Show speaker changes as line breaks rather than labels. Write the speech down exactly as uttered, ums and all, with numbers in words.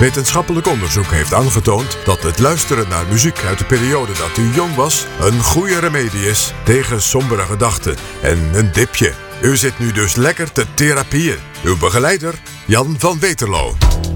Wetenschappelijk onderzoek heeft aangetoond dat het luisteren naar muziek uit de periode dat u jong was een goede remedie is tegen sombere gedachten en een dipje. U zit nu dus lekker te therapieën. Uw begeleider, Jan van Weterlo.